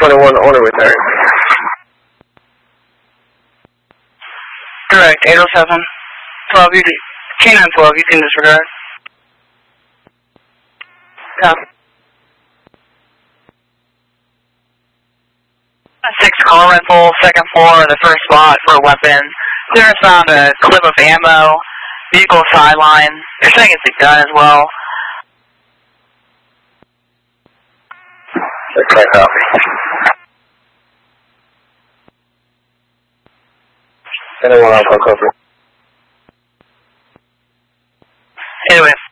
21 order return. Correct, 807. 12, you can, K9 12, you can disregard. Yeah. 6 car rental, second floor, the first spot for a weapon. Clearance found a clip of ammo, vehicle sideline. They're saying it's a gun as well. Okay, copy. Anyone else on cover? Anyway,